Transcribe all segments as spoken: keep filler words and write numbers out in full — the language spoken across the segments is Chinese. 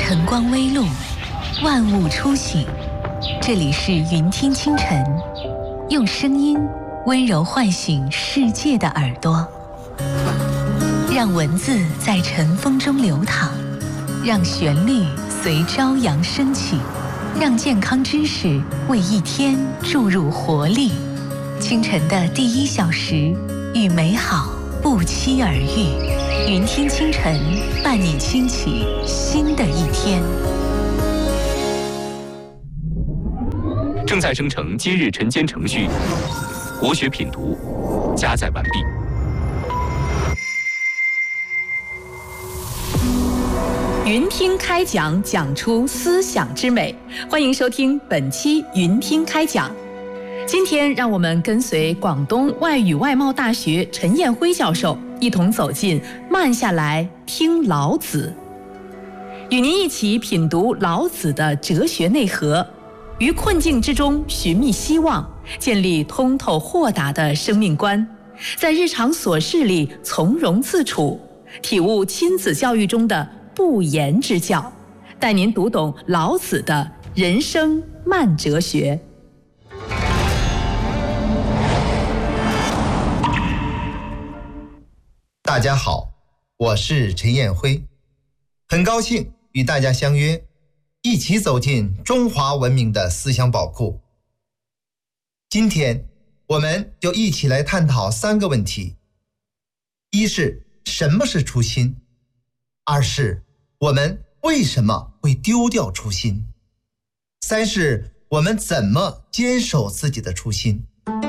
晨光微露，万物初醒。这里是云听清晨，用声音温柔唤醒世界的耳朵，让文字在晨风中流淌，让旋律随朝阳升起，让健康知识为一天注入活力。清晨的第一小时，与美好不期而遇。云听清晨，伴你轻启新的一天。 正在生成今日晨间程序，国学品读加载完毕。 云听开讲，讲出思想之美。欢迎收听本期云听开讲。今天让我们跟随广东外语外贸大学陈彦辉教授一同走进慢下来听老子，与您一起品读老子的哲学内核，于困境之中寻觅希望，建立通透豁达的生命观，在日常琐事里从容自处，体悟亲子教育中的不言之教，带您读懂老子的人生慢哲学。 大家好，我是陈彦辉，很高兴与大家相约，一起走进中华文明的思想宝库。今天我们就一起来探讨三个问题：一是什么是初心？二是我们为什么会丢掉初心？三是我们怎么坚守自己的初心？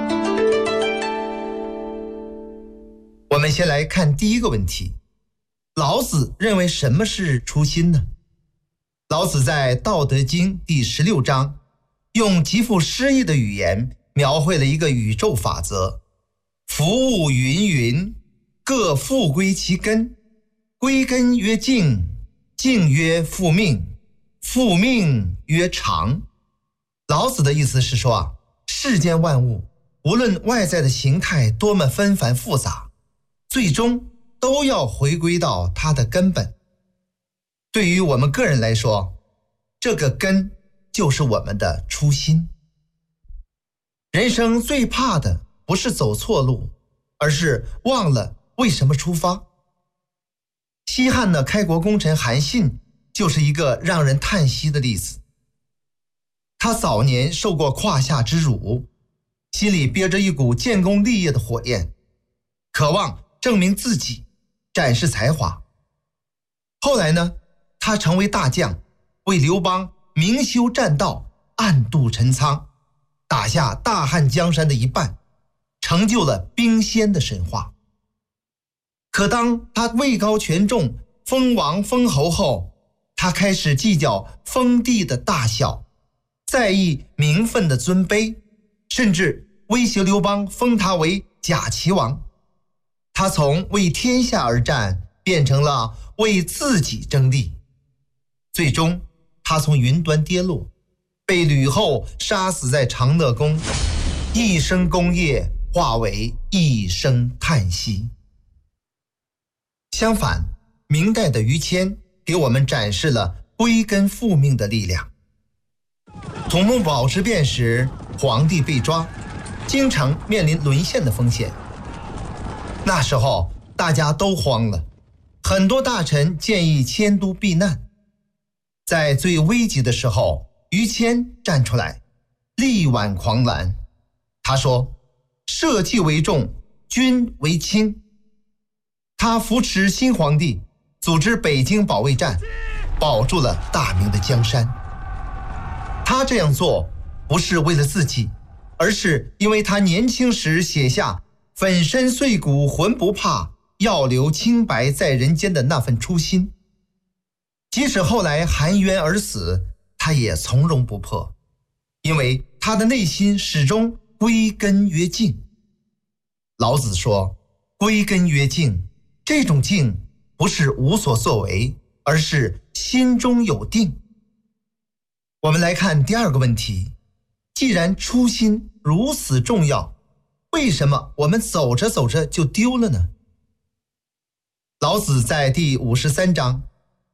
我们先来看第一个问题，老子认为什么是初心呢？老子在《道德经》第十六章，用极富诗意的语言描绘了一个宇宙法则：夫物芸芸，各复归其根，归根曰静，静曰复命，复命曰长。老子的意思是说啊，世间万物无论外在的形态多么纷繁复杂，最终都要回归到它的根本。对于我们个人来说，这个根就是我们的初心。人生最怕的不是走错路，而是忘了为什么出发。西汉的开国功臣韩信就是一个让人叹息的例子。他早年受过胯下之辱，心里憋着一股建功立业的火焰，渴望证明自己，展示才华。后来呢，他成为大将，为刘邦明修栈道，暗度陈仓，打下大汉江山的一半，成就了兵仙的神话。可当他位高权重，封王封侯后，他开始计较封地的大小，在意名分的尊卑，甚至威胁刘邦封他为假齐王。他从为天下而战变成了为自己争利，最终他从云端跌落，被吕后杀死在长乐宫，一生功业化为一声叹息。相反，明代的于谦给我们展示了归根复命的力量。土木堡之变时，皇帝被抓，京城面临沦陷的风险。那时候大家都慌了，很多大臣建议迁都避难。在最危急的时候，于谦站出来，力挽狂澜。他说：社稷为重，君为轻。他扶持新皇帝，组织北京保卫战，保住了大明的江山。他这样做不是为了自己，而是因为他年轻时写下粉身碎骨浑不怕，要留清白在人间的那份初心。即使后来含冤而死，他也从容不迫，因为他的内心始终归根曰静。老子说，归根曰静，这种静不是无所作为，而是心中有定。我们来看第二个问题，既然初心如此重要，为什么我们走着走着就丢了呢？老子在第五十三章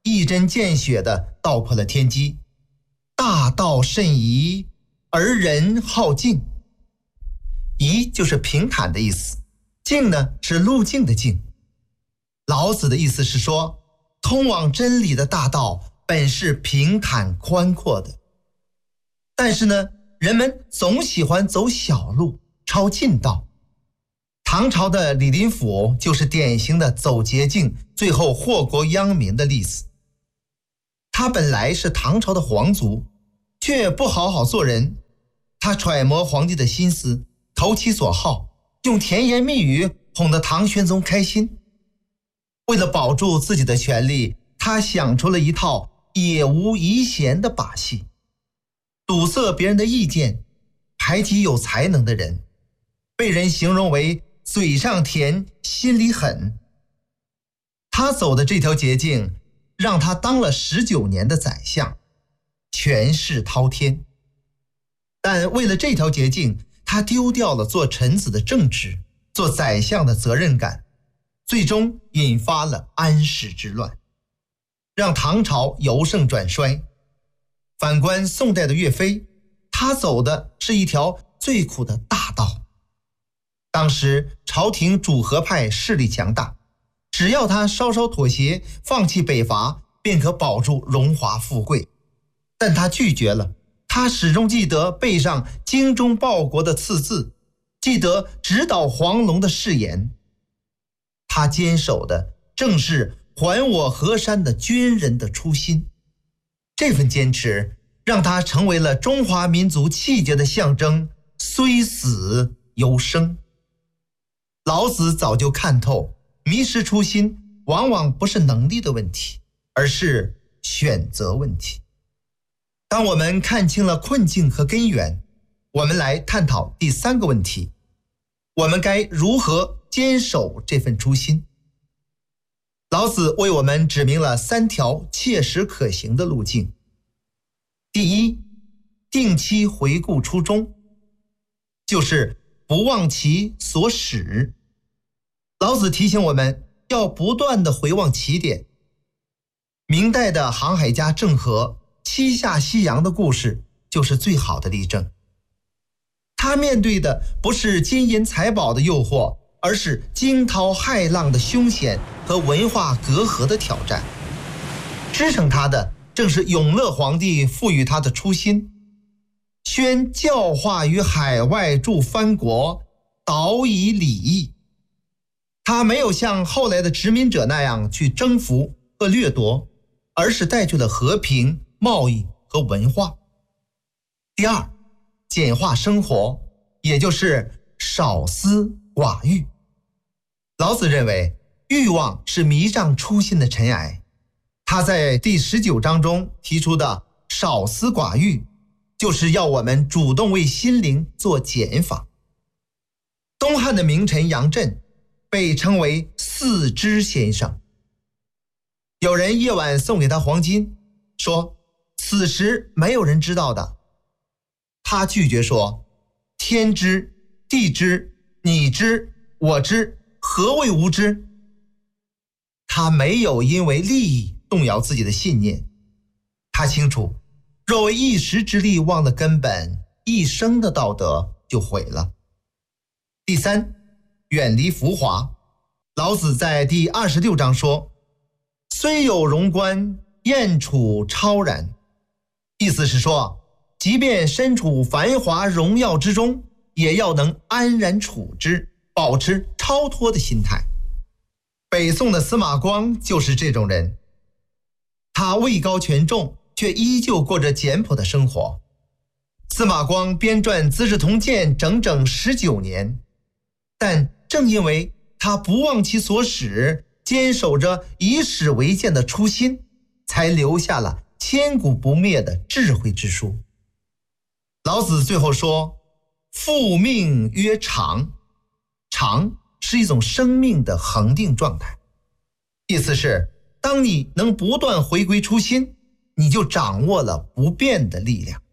一针见血地道破了天机：大道甚夷，而人好径。夷就是平坦的意思，径呢是路径的径。老子的意思是说，通往真理的大道本是平坦宽阔的，但是呢，人们总喜欢走小路，抄近道。唐朝的李林甫就是典型的走捷径，最后祸国殃民的例子。他本来是唐朝的皇族，却不好好做人。他揣摩皇帝的心思，投其所好，用甜言蜜语哄得唐玄宗开心。为了保住自己的权利，他想出了一套也无遗贤的把戏，堵塞别人的意见，排挤有才能的人，被人形容为嘴上甜，心里狠。他走的这条捷径，让他当了十九年的宰相，权势滔天。但为了这条捷径，他丢掉了做臣子的正直，做宰相的责任感，最终引发了安史之乱，让唐朝由盛转衰。反观宋代的岳飞，他走的是一条最苦的大道。当时朝廷主和派势力强大，只要他稍稍妥协，放弃北伐，便可保住荣华富贵。但他拒绝了，他始终记得背上精忠报国的刺字，记得直捣黄龙的誓言。他坚守的正是还我河山的军人的初心，这份坚持让他成为了中华民族气节的象征，虽死犹生。老子早就看透，迷失初心往往不是能力的问题，而是选择问题。当我们看清了困境和根源，我们来探讨第三个问题：我们该如何坚守这份初心？老子为我们指明了三条切实可行的路径。第一，定期回顾初衷，就是不忘其所始。老子提醒我们要不断地回望起点。明代的航海家郑和七下西洋的故事就是最好的例证。他面对的不是金银财宝的诱惑，而是惊涛骇浪的凶险和文化隔阂的挑战。支撑他的正是永乐皇帝赋予他的初心：宣教化于海外诸藩国，导以礼义。他没有像后来的殖民者那样去征服和掠夺，而是带去了和平、贸易和文化。第二，简化生活，也就是少思寡欲。老子认为欲望是迷障初心的尘埃，他在第十九章中提出的少思寡欲，就是要我们主动为心灵做减法。东汉的名臣杨震被称为四知先生。有人夜晚送给他黄金，说此时没有人知道的。他拒绝说：天知，地知，你知，我知，何谓无知？他没有因为利益动摇自己的信念。他清楚，若为一时之利忘了根本，一生的道德就毁了。第三，远离浮华。老子在第二十六章说：虽有荣观，燕处超然。意思是说，即便身处繁华荣耀之中，也要能安然处之，保持超脱的心态。北宋的司马光就是这种人，他位高权重，却依旧过着简朴的生活。司马光编撰《资治通鉴》整整十九年，但正因为他不忘其所始，坚守着以史为鉴的初心，才留下了千古不灭的智慧之书。老子最后说：复命曰长。长是一种生命的恒定状态，意思是当你能不断回归初心，你就掌握了不变的力量。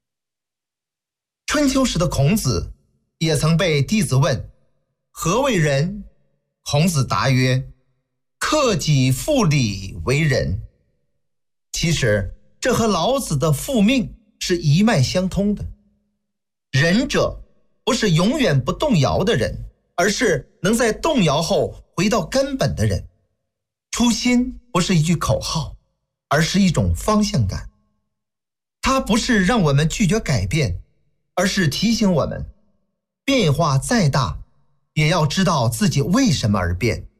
春秋时的孔子也曾被弟子问：何为仁？孔子答曰：克己复礼为仁。 其实这和老子的复命是一脉相通的。仁者不是永远不动摇的人，而是能在动摇后回到根本的人。初心不是一句口号，而是一种方向感。它不是让我们拒绝改变，而是提醒我们，变化再大，也要知道自己为什么而变。